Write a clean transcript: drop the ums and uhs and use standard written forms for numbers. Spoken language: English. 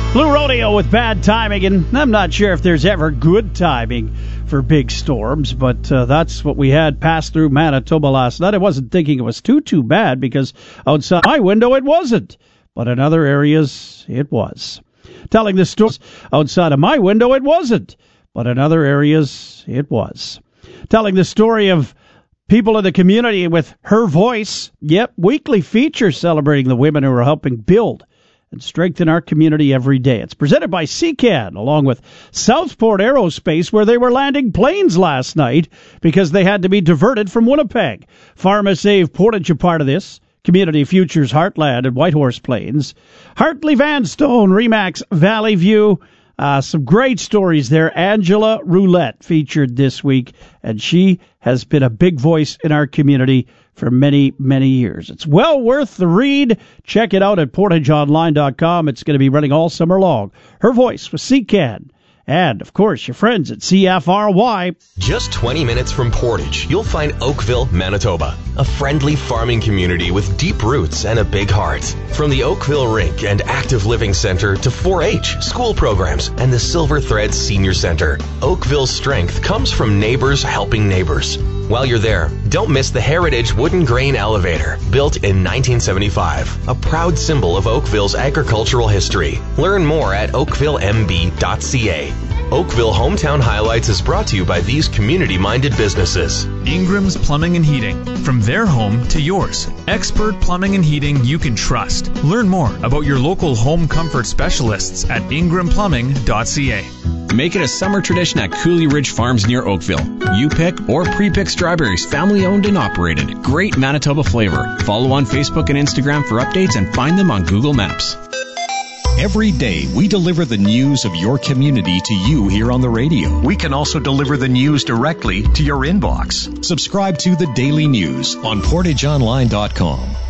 Blue Rodeo with bad timing, and I'm not sure if there's ever good timing for big storms, but that's what we had pass through Manitoba last night. I wasn't thinking it was too bad, because outside my window it wasn't, but in other areas it was. Telling the story outside of my window it wasn't, but in other areas it was. Telling the story of people in the community with Her Voice, weekly feature celebrating the women who are helping build and strengthen our community every day. It's presented by CCAN, along with Southport Aerospace, where they were landing planes last night because they had to be diverted from Winnipeg. PharmaSave Portage, a part of this. Community Futures Heartland and Whitehorse Plains. Hartley Vanstone, Remax Valley View. Some great stories there. Angela Roulette featured this week, and she has been a big voice in our community for many, many years. It's well worth the read. Check it out at portageonline.com. It's going to be running all summer long. Her Voice with CCAN. And, of course, your friends at CFRY. Just 20 minutes from Portage, you'll find Oakville, Manitoba, a friendly farming community with deep roots and a big heart. From the Oakville Rink and Active Living Center to 4-H, school programs, and the Silver Thread Senior Center, Oakville's strength comes from neighbors helping neighbors. While you're there, don't miss the Heritage Wooden Grain Elevator, built in 1975, a proud symbol of Oakville's agricultural history. Learn more at oakvillemb.ca. Oakville Hometown Highlights is brought to you by these community-minded businesses. Ingram's Plumbing and Heating. From their home to yours. Expert plumbing and heating you can trust. Learn more about your local home comfort specialists at ingramplumbing.ca. Make it a summer tradition at Cooley Ridge Farms near Oakville. You pick or pre-pick strawberries, family owned and operated. Great Manitoba flavor. Follow on Facebook and Instagram for updates and find them on Google Maps. Every day, we deliver the news of your community to you here on the radio. We can also deliver the news directly to your inbox. Subscribe to the Daily News on portageonline.com.